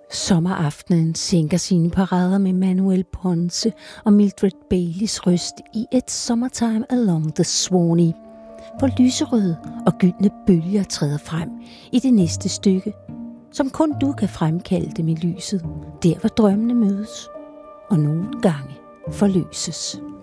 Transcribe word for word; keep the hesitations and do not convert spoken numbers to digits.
Sommeraftenen sænker sine parader med Manuel Ponce og Mildred Baileys røst i et Summertime Along the Swanee, hvor lyserøde og gyldne bølger træder frem i det næste stykke, som kun du kan fremkalde dem i lyset, der hvor drømmene mødes og nogle gange forløses.